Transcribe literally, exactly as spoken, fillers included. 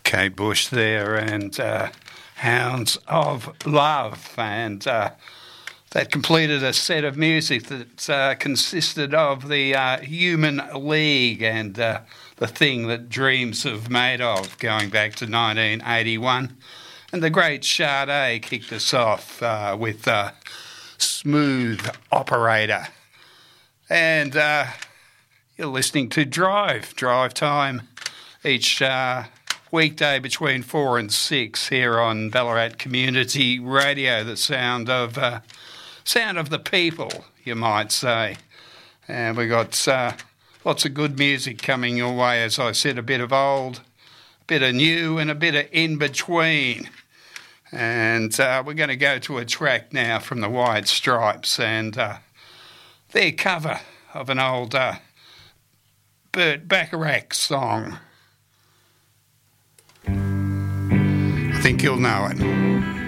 Kate Bush there, and uh, Hounds of Love, and uh, that completed a set of music that uh, consisted of the uh, Human League and uh, The Thing That Dreams Have Made Of, going back to nineteen eighty-one. And the great Sade kicked us off uh, with uh, Smooth Operator. And uh, you're listening to Drive, Drive Time, each uh, weekday between four and six here on Ballarat Community Radio, the sound of uh, sound of the people, you might say. And we got uh, lots of good music coming your way, as I said, a bit of old, a bit of new, and a bit of in-between. And uh, we're going to go to a track now from the White Stripes and uh, their cover of an old uh, Burt Bacharach song. I think you'll know it.